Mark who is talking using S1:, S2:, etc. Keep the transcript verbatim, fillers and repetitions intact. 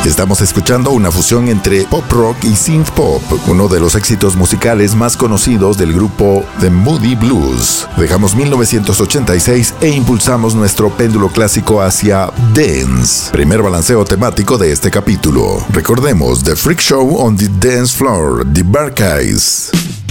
S1: Estamos escuchando una fusión entre pop rock y synth pop, uno de los éxitos musicales más conocidos del grupo The Moody Blues. Dejamos mil novecientos ochenta y seis e impulsamos nuestro péndulo clásico hacia Dance, primer balanceo temático de este capítulo. Recordemos The Freak Show on the Dance Floor, The Barcais.